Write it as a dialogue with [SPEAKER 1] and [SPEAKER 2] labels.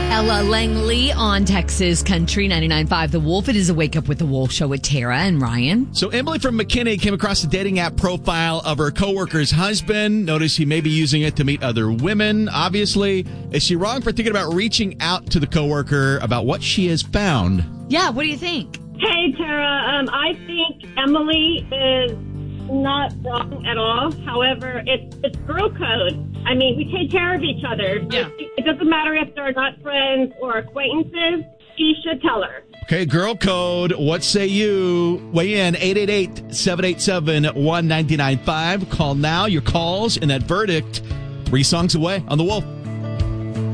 [SPEAKER 1] Ella Langley on Texas Country 99.5 The Wolf. It is a Wake Up with the Wolf show with Tara and Ryan.
[SPEAKER 2] So Emily from McKinney came across the dating app profile of her coworker's husband. Notice he may be using it to meet other women, obviously. Is she wrong for thinking about reaching out to the coworker about what she has found?
[SPEAKER 1] Yeah, what do you think?
[SPEAKER 3] Hey, Tara. I think Emily is not wrong at all. However, it's girl code. I mean, we take care of each other.
[SPEAKER 1] Yeah.
[SPEAKER 3] It doesn't matter if they're not friends or acquaintances. She should tell her.
[SPEAKER 2] Okay, girl code. What say you? Weigh in 888-787-1995. Call now. Your calls and that verdict 3 songs away on The Wolf.